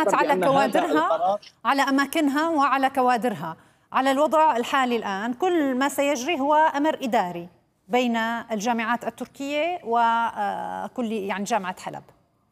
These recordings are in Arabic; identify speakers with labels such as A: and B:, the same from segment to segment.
A: الجامعات على كوادرها، على أماكنها وعلى كوادرها. على الوضع الحالي الآن كل ما سيجري هو أمر إداري بين الجامعات التركية وكل يعني جامعة حلب.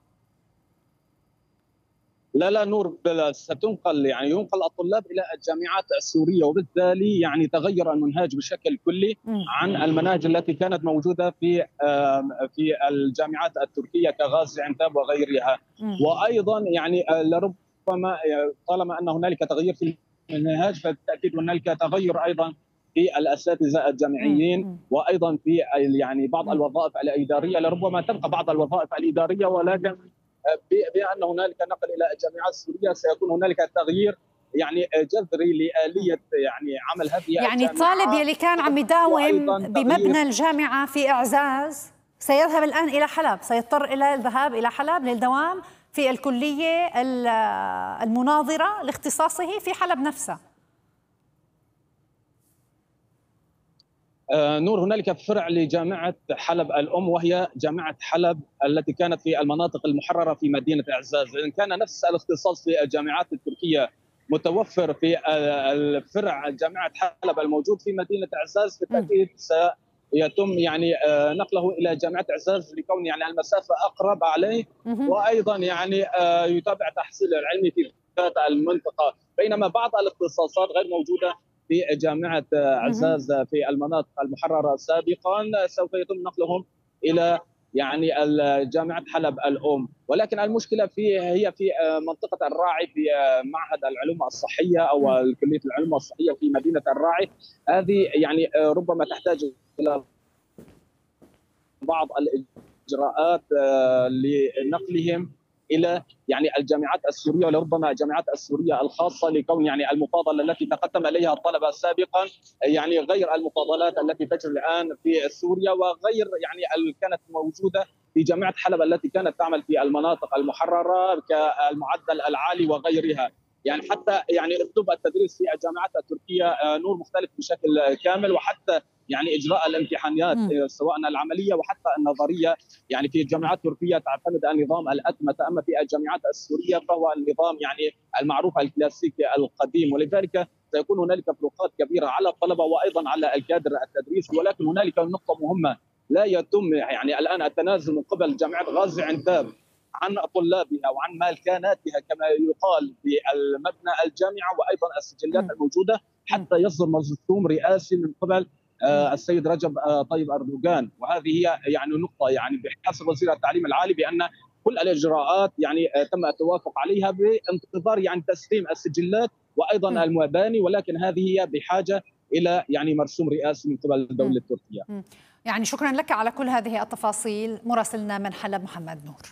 B: لا نور، ستنقل ينقل الطلاب الى الجامعات السوريه، وبالتالي تغير المنهاج بشكل كلي عن المناهج التي كانت موجوده في الجامعات التركيه كغازي عنتاب وغيرها. وايضا لربما طالما ان هنالك تغيير في المنهاج فبالتاكيد هنالك تغير ايضا في الاساتذه الجامعيين، وايضا في بعض الوظائف الاداريه. لربما تبقى بعض الوظائف الاداريه، ولكن بان هنالك نقل الى الجامعات السوريه سيكون هنالك تغيير جذري لآلية عمل هذه الجامعات.
A: الطالب يلي كان عم يداوم بمبنى الجامعة في إعزاز سيذهب الآن إلى حلب، سيضطر إلى الذهاب إلى حلب للدوام في الكلية المناظرة لاختصاصه في حلب نفسها.
B: نور، هنالك فرع لجامعة حلب الأم، وهي جامعة حلب التي كانت في المناطق المحررة في مدينة إعزاز. إن كان نفس الاختصاص في الجامعات التركية متوفر في الفرع جامعة حلب الموجود في مدينة إعزاز، بالتأكيد سيتم نقله إلى جامعة إعزاز لكون المسافة أقرب عليه، وأيضا يتابع تحصيله العلمي في ذات المنطقة. بينما بعض الاختصاصات غير موجودة في جامعة إعزاز في المناطق المحررة سابقا سوف يتم نقلهم إلى جامعة حلب الأم. ولكن المشكلة هي في منطقة الراعي، في معهد العلوم الصحية أو كلية العلوم الصحية في مدينة الراعي. هذه ربما تحتاج إلى بعض الإجراءات لنقلهم إلى الجامعات السورية، ولربما الجامعات السورية الخاصة، لكون المفاضلة التي تقدم إليها الطلبة سابقا غير المفاضلات التي تجري الآن في سوريا، وغير كانت موجودة في جامعة حلب التي كانت تعمل في المناطق المحررة كالمعدل العالي وغيرها. حتى أسلوب التدريس في الجامعات التركية نور مختلف بشكل كامل، وحتى اجراء الامتحانات سواء العمليه وحتى النظريه في الجامعات التركيه تعتمد على نظام الاتمته، اما في الجامعات السوريه فهو النظام المعروف الكلاسيكي القديم. ولذلك سيكون هنالك فروقات كبيره على الطلبه وايضا على الكادر التدريسي. ولكن هنالك نقطه مهمه لا يتم الان التنازل من قبل جامعه غازي عنتاب عن طلابها وعن مالكاناتها كما يقال في المبنى الجامعه وايضا السجلات الموجوده، حتى يصدر مرسوم رئاسي من قبل السيد رجب طيب أردوغان. وهذه هي نقطة بحسب وزير التعليم العالي بأن كل الإجراءات تم التوافق عليها بانتظار تسليم السجلات وأيضا المباني، ولكن هذه هي بحاجة إلى مرسوم رئاسي من قبل الدولة التركية.
A: شكرا لك على كل هذه التفاصيل مراسلنا من حلب محمد نور.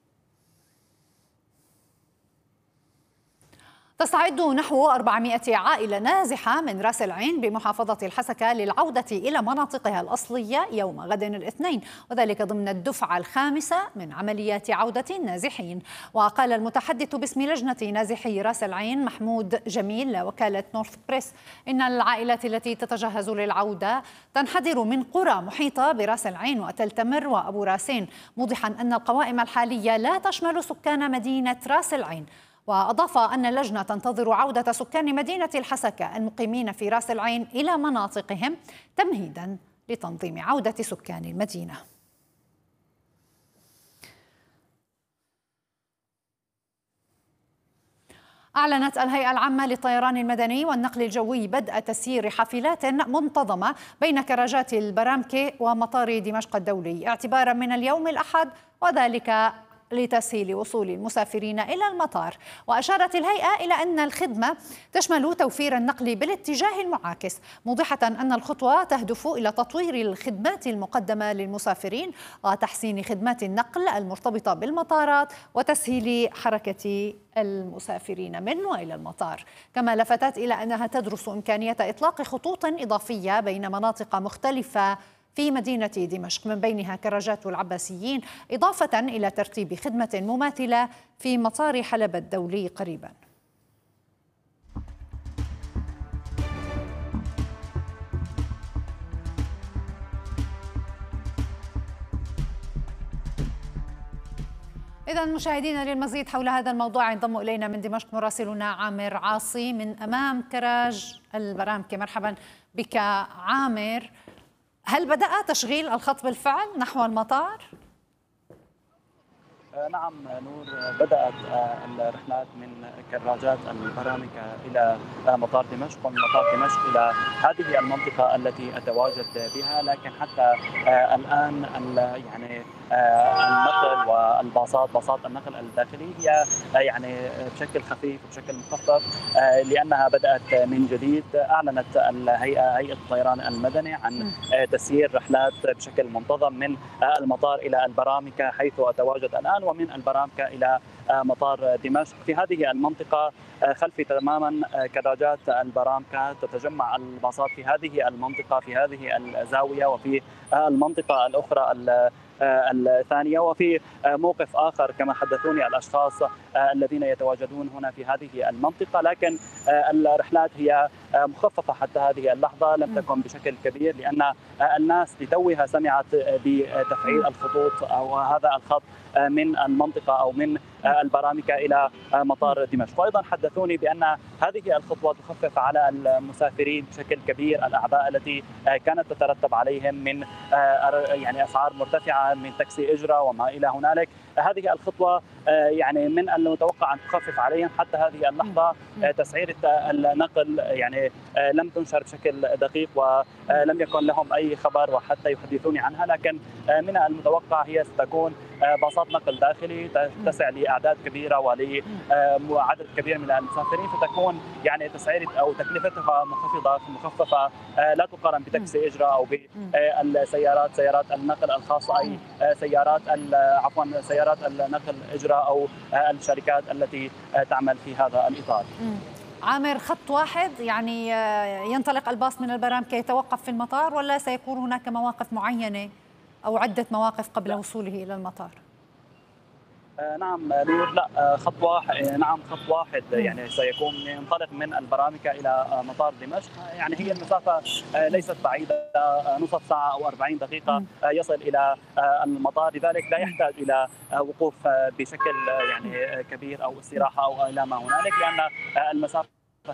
A: تستعد نحو 400 عائلة نازحة من رأس العين بمحافظة الحسكة للعودة إلى مناطقها الأصلية يوم غد الاثنين، وذلك ضمن الدفعة الخامسة من عمليات عودة النازحين. وقال المتحدث باسم لجنة نازحي رأس العين محمود جميل لوكالة نورث بريس إن العائلات التي تتجهز للعودة تنحدر من قرى محيطة برأس العين وتل تمر وأبو راسين، موضحا أن القوائم الحالية لا تشمل سكان مدينة رأس العين. وأضاف أن اللجنة تنتظر عودة سكان مدينة الحسكة المقيمين في رأس العين إلى مناطقهم تمهيدا لتنظيم عودة سكان المدينة. أعلنت الهيئة العامة للطيران المدني والنقل الجوي بدء تسيير حافلات منتظمة بين كراجات البرامكي ومطار دمشق الدولي اعتبارا من اليوم الأحد، وذلك لتسهيل وصول المسافرين إلى المطار. وأشارت الهيئة إلى أن الخدمة تشمل توفير النقل بالاتجاه المعاكس، موضحة أن الخطوة تهدف إلى تطوير الخدمات المقدمة للمسافرين وتحسين خدمات النقل المرتبطة بالمطارات وتسهيل حركة المسافرين من وإلى المطار. كما لفتت إلى أنها تدرس إمكانية إطلاق خطوط إضافية بين مناطق مختلفة في مدينة دمشق من بينها كراجات العباسيين، إضافة إلى ترتيب خدمة مماثلة في مطار حلب الدولي قريبا. إذا مشاهدينا للمزيد حول هذا الموضوع ينضم إلينا من دمشق مراسلنا عامر عاصي من أمام كراج البرامكة. مرحبا بك عامر. هل بدأ تشغيل الخط بالفعل نحو المطار؟
C: نعم نور، بدأت الرحلات من كراجات البرامكة إلى مطار دمشق، ومن مطار دمشق إلى هذه المنطقة التي أتواجد بها، لكن حتى الآن يعني النقل والباصات، باصات النقل الداخلي هي يعني بشكل خفيف وبشكل مخفف لأنها بدأت من جديد. أعلنت هيئة الطيران المدني عن تسيير رحلات بشكل منتظم من المطار إلى البرامكة حيث أتواجد الآن، ومن البرامكة إلى مطار دمشق. في هذه المنطقة خلفي تماما كراجات البرامكة تتجمع الباصات في هذه المنطقة، في هذه الزاوية، وفي المنطقة الأخرى الثانية، وفي موقف آخر كما حدثوني الأشخاص الذين يتواجدون هنا في هذه المنطقة. لكن الرحلات هي مخففة حتى هذه اللحظة، لم تكن بشكل كبير لأن الناس لتوها سمعت بتفعيل الخطوط أو هذا الخط من المنطقة أو من البرامكة إلى مطار دمشق. وأيضا حدثوني بأن هذه الخطوة تخفف على المسافرين بشكل كبير الأعباء التي كانت تترتب عليهم من يعني أسعار مرتفعة من تاكسي إجرة وما إلى هنالك. هذه الخطوة يعني من المتوقع أن تخفف عليهم. حتى هذه اللحظة تسعيرة النقل يعني لم تنشر بشكل دقيق ولم يكن لهم أي خبر وحتى يحدثوني عنها، لكن من المتوقع هي ستكون باصات نقل داخلي تتسع لأعداد كبيرة ولعدد كبير من المسافرين، فتكون يعني تسعيرة أو تكلفتها منخفضة مخففة لا تقارن بتاكسي إجرة أو بالسيارات، سيارات النقل الخاصة، أي سيارات النقل إجرة أو الشركات التي تعمل في هذا الإطار.
A: عامر، خط واحد يعني ينطلق الباص من البرامكة يتوقف في المطار، ولا سيكون هناك مواقف معينة أو عدة مواقف قبل وصوله إلى المطار؟
C: نعم نور، لا خط واحد، نعم خط واحد يعني سيكون ينطلق من البرامكة إلى مطار دمشق. يعني هي المسافة ليست بعيدة، نصف ساعة أو 40 دقيقة يصل إلى المطار، لذلك لا يحتاج إلى وقوف بشكل يعني كبير أو استراحة أو إلى ما هنالك، لأن المسافة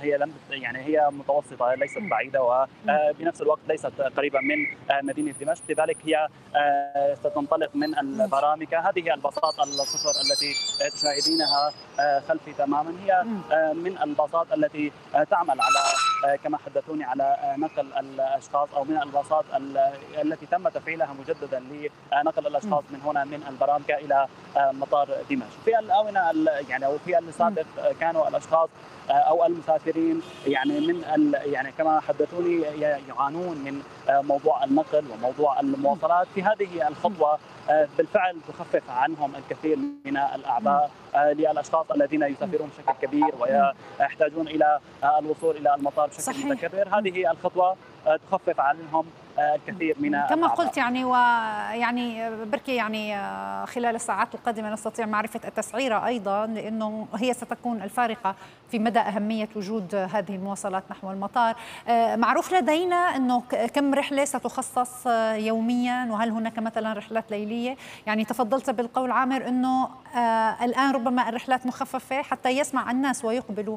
C: هي متوسطة ليست بعيدة، وبنفس الوقت ليست قريبة من مدينة دمشق، لذلك هي ستنطلق من البرامكة. هذه الباصات الصفر التي تشاهدينها خلفي تماما هي من الباصات التي تعمل على كما حدثوني على نقل الأشخاص، أو من الباصات التي تم تفعيلها مجددا لنقل الأشخاص من هنا من البرامكة إلى مطار دمشق. في الآونة يعني أو في السابق كانوا الأشخاص أو المسافرين يعني كما حدثوني يعانون من موضوع النقل وموضوع المواصلات. في هذه الخطوة بالفعل تخفف عنهم الكثير من الأعباء للأشخاص الذين يسافرون بشكل كبير ويحتاجون إلى الوصول إلى المطار بشكل متكرر. هذه الخطوة تخفف عنهم الكثير من
A: كما قلت يعني بركي يعني خلال الساعات القادمة نستطيع معرفة التسعيرة أيضا، لأنه هي ستكون الفارقة في مدى أهمية وجود هذه المواصلات نحو المطار. معروف لدينا أنه كم رحلة ستخصص يوميا، وهل هناك مثلا رحلات ليلية؟ يعني تفضلت بالقول عامر أنه الآن ربما الرحلات مخففة حتى يسمع الناس ويقبلوا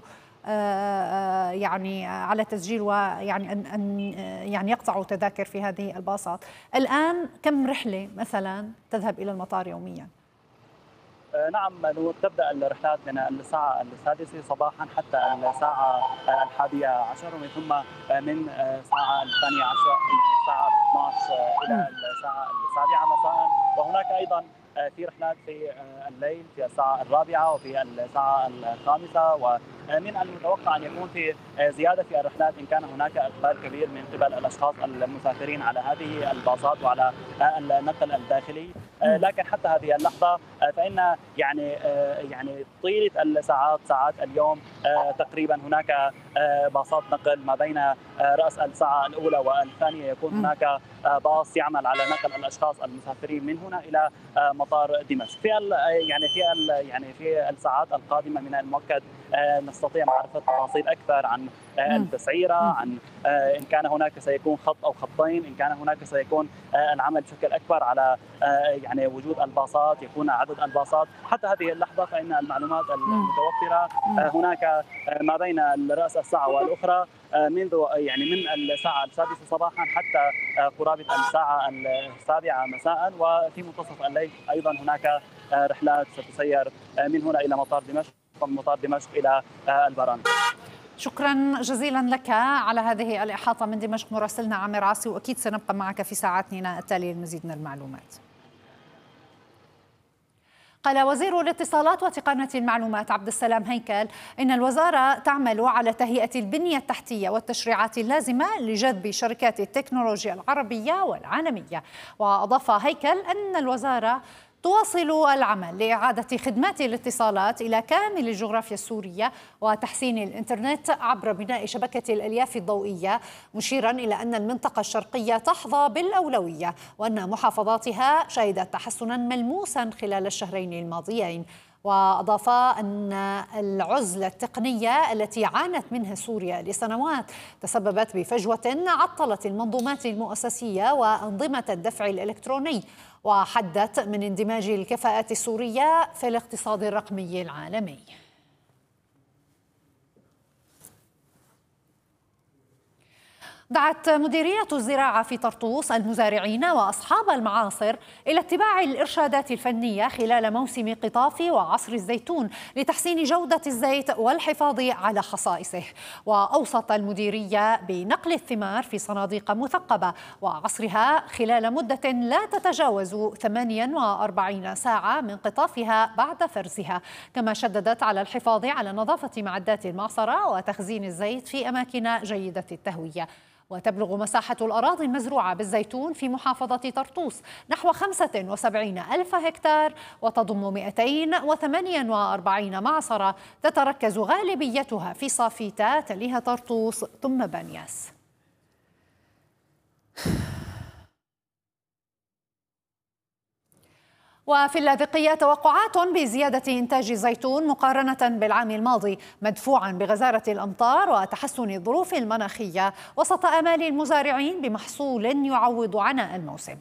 A: يعني على تسجيل ويعني أن يعني يقطعوا تذاكر في هذه الباصات. الآن كم رحلة مثلا تذهب إلى المطار يوميا؟
C: نعم نور، تبدأ الرحلات من الساعة 6 صباحا حتى الساعة 11، ومن ثم من الساعة 12 يعني الساعة 12 إلى الساعة 7 مساء. وهناك أيضا في رحلات في الليل في الساعة 4 وفي الساعة 5، ومن المتوقع أن يكون في زيادة في الرحلات إن كان هناك إقبال كبير من قبل الأشخاص المسافرين على هذه الباصات وعلى النقل الداخلي. لكن حتى هذه اللحظة فإن يعني طيلة ساعات اليوم تقريبا هناك باصات نقل ما بين رأس الساعة الأولى والثانية يكون هناك باص يعمل على نقل الأشخاص المسافرين من هنا إلى مطار دمشق. في الساعات القادمة من المؤكد نستطيع معرفة تفاصيل أكثر عن التسعيرة، عن إن كان هناك سيكون خط أو خطين، إن كان هناك سيكون العمل بشكل أكبر على يعني وجود الباصات، يكون عدد الباصات. حتى هذه اللحظة فإن المعلومات المتوفرة هناك ما بين رأس الساعة والأخرى منذ يعني من الساعة 6 صباحا حتى قرابة الساعة 7 مساء، وفي منتصف الليل أيضا هناك رحلات ستسير من هنا إلى مطار دمشق ومن مطار دمشق إلى البران.
A: شكرا جزيلا لك على هذه الإحاطة من دمشق مراسلنا عامر عاصي، وأكيد سنبقى معك في ساعاتنا التالية المزيد من المعلومات. قال وزير الاتصالات وتقنية المعلومات عبد السلام هيكل إن الوزارة تعمل على تهيئة البنية التحتية والتشريعات اللازمة لجذب شركات التكنولوجيا العربية والعالمية. وأضاف هيكل أن الوزارة تواصل العمل لإعادة خدمات الاتصالات إلى كامل الجغرافيا السورية وتحسين الإنترنت عبر بناء شبكة الألياف الضوئية، مشيرا إلى أن المنطقة الشرقية تحظى بالأولوية وأن محافظاتها شهدت تحسنا ملموسا خلال الشهرين الماضيين. وأضاف أن العزلة التقنية التي عانت منها سوريا لسنوات تسببت بفجوة عطلت المنظومات المؤسسية وأنظمة الدفع الإلكتروني، وحدت من اندماج الكفاءات السورية في الاقتصاد الرقمي العالمي. دعت مديرية الزراعة في طرطوس المزارعين وأصحاب المعاصر إلى اتباع الإرشادات الفنية خلال موسم قطاف وعصر الزيتون لتحسين جودة الزيت والحفاظ على خصائصه. وأوصت المديرية بنقل الثمار في صناديق مثقبة وعصرها خلال مدة لا تتجاوز 48 ساعة من قطافها بعد فرزها، كما شددت على الحفاظ على نظافة معدات المعصرة وتخزين الزيت في أماكن جيدة التهوية. وتبلغ مساحة الأراضي المزروعة بالزيتون في محافظة طرطوس نحو 75 ألف هكتار، وتضم 248 معصرة تتركز غالبيتها في صافيتا تليها طرطوس ثم بنياس. وفي اللاذقية توقعات بزيادة إنتاج الزيتون مقارنة بالعام الماضي، مدفوعا بغزارة الأمطار وتحسن الظروف المناخية، وسط آمال المزارعين بمحصول يعوض عناء الموسم.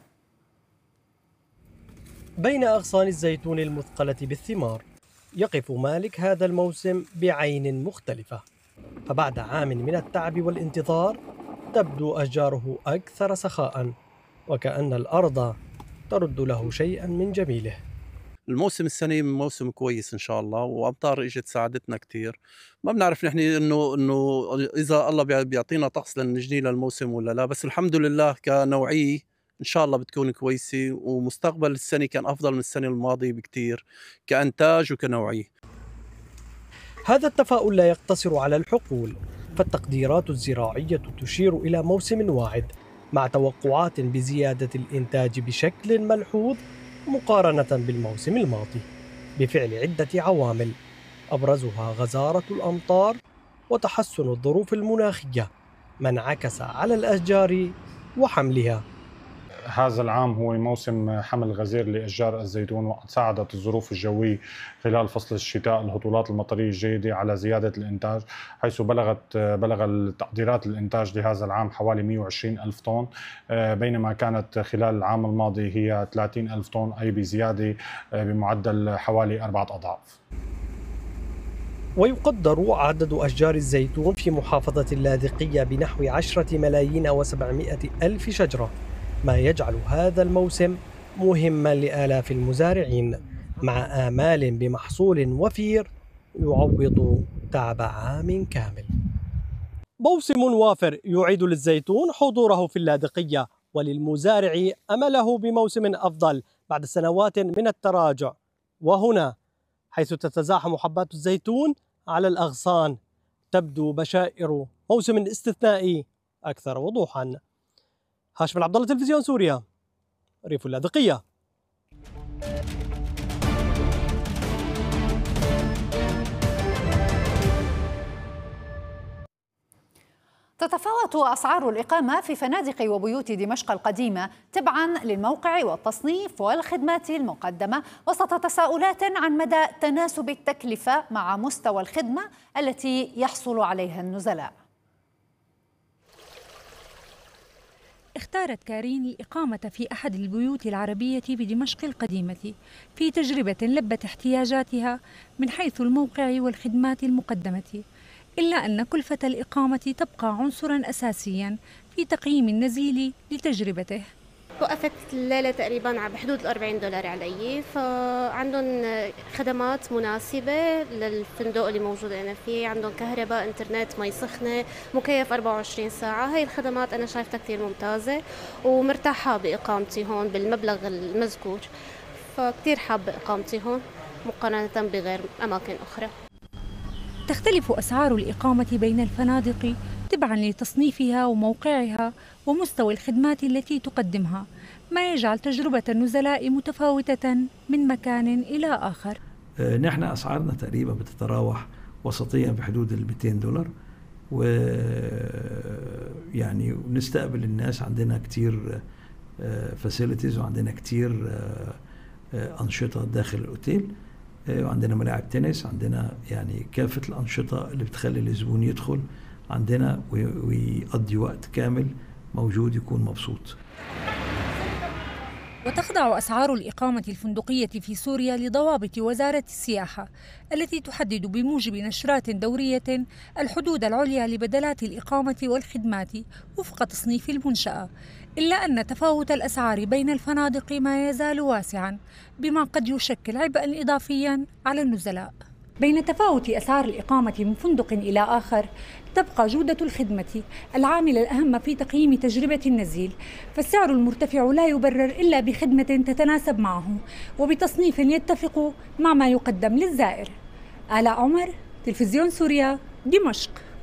D: بين أغصان الزيتون المثقلة بالثمار يقف مالك هذا الموسم بعين مختلفة، فبعد عام من التعب والانتظار تبدو أشجاره أكثر سخاء، وكأن الأرض ترد له شيئا من جميله.
E: الموسم السنة موسم كويس إن شاء الله، وأمطار إجت ساعدتنا كتير. ما بنعرف نحن إنه إذا الله بيعطينا طقس لنجني للموسم ولا لا، بس الحمد لله كنوعية إن شاء الله بتكون كويسة، ومستقبل السنة كان أفضل من السنة الماضية بكتير كإنتاج وكنوعية.
D: هذا التفاؤل لا يقتصر على الحقول، فالتقديرات الزراعية تشير إلى موسم واعد مع توقعات بزيادة الإنتاج بشكل ملحوظ مقارنة بالموسم الماضي، بفعل عدة عوامل أبرزها غزارة الأمطار وتحسن الظروف المناخية ما انعكس على الأشجار وحملها.
F: هذا العام هو موسم حمل غزير لأشجار الزيتون، وقد ساعدت الظروف الجوية خلال فصل الشتاء الهطولات المطرية الجيدة على زيادة الإنتاج، حيث بلغ التقديرات الإنتاج لهذا العام حوالي 120 ألف طن، بينما كانت خلال العام الماضي هي 30 ألف طن، أي بزيادة بمعدل حوالي 4 أضعاف.
D: ويقدر عدد أشجار الزيتون في محافظة اللاذقية بنحو 10,700,000 شجرة، ما يجعل هذا الموسم مهما لآلاف المزارعين، مع آمال بمحصول وفير يعوض تعب عام كامل. موسم وافر يعيد للزيتون حضوره في اللاذقية، وللمزارع أمله بموسم أفضل بعد سنوات من التراجع. وهنا حيث تتزاحم حبات الزيتون على الأغصان تبدو بشائر موسم استثنائي أكثر وضوحا. هاشم العبد الله، تلفزيون سوريا، ريف اللاذقية.
A: تتفاوت أسعار الإقامة في فنادق وبيوت دمشق القديمة تبعاً للموقع والتصنيف والخدمات المقدمة، وسط تساؤلات عن مدى تناسب التكلفة مع مستوى الخدمة التي يحصل عليها النزلاء.
G: اختارت كارين الإقامة في أحد البيوت العربية بدمشق القديمة في تجربة لبت احتياجاتها من حيث الموقع والخدمات المقدمة، إلا أن كلفة الإقامة تبقى عنصراً أساسياً في تقييم النزيل لتجربته.
H: وقفت الليلة تقريباً بحدود $40 علي، فعندهم خدمات مناسبة للفندق اللي موجود أنا فيه، عندهم كهرباء، إنترنت، مي سخنة، مكيف 24 ساعة. هاي الخدمات أنا شايفتها كتير ممتازة ومرتاحة بإقامتي هون بالمبلغ المذكور، فكتير حابة إقامتي هون مقارنة بغير أماكن أخرى.
G: تختلف أسعار الإقامة بين الفنادق تبعاً لتصنيفها وموقعها ومستوى الخدمات التي تقدمها، ما يجعل تجربة النزلاء متفاوتة من مكان إلى آخر.
I: نحن أسعارنا تقريبا بتتراوح وسطيا بحدود $200، ويعني نستقبل الناس. عندنا كتير فاسيلتيز وعندنا كتير أنشطة داخل الأوتيل، وعندنا ملاعب تنس، عندنا يعني كافة الأنشطة اللي بتخلي الزبون يدخل عندنا ويقضي وقت كامل موجود، يكون مبسوط.
G: وتخضع أسعار الإقامة الفندقية في سوريا لضوابط وزارة السياحة التي تحدد بموجب نشرات دورية الحدود العليا لبدلات الإقامة والخدمات وفق تصنيف المنشأة، إلا أن تفاوت الأسعار بين الفنادق ما يزال واسعاً، بما قد يشكل عبئاً إضافياً على النزلاء. بين تفاوت أسعار الإقامة من فندق إلى آخر تبقى جودة الخدمة العامل الأهم في تقييم تجربة النزيل، فالسعر المرتفع لا يبرر إلا بخدمة تتناسب معه وبتصنيف يتفق مع ما يقدم للزائر. آلاء عمر، تلفزيون سوريا، دمشق.